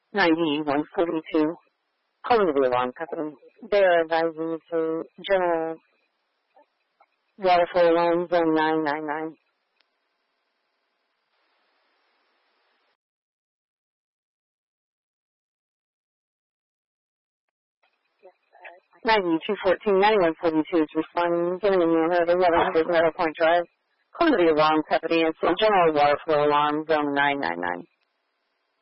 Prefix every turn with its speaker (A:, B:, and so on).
A: 9142. Calling to the alarm company. They are advising you to general water flow alarm zone 999. 9214, 9142 is responding, giving you a 11 Meadow Point Drive. Calling to the alarm company. It's a general water flow alarm zone 999.